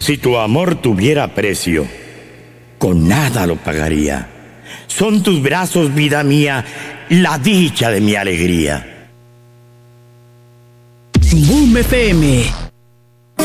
Si tu amor tuviera precio, con nada lo pagaría. Son tus brazos, vida mía, la dicha de mi alegría. Boom FM